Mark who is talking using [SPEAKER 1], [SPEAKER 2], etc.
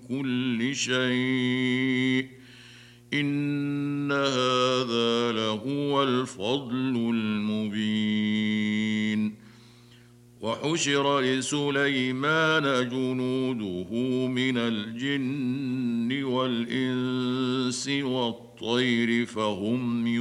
[SPEAKER 1] كل شيء إن هذا لهو الفضل المبين. وحشر لسليمان جنوده من الجن والإنس والطير فهم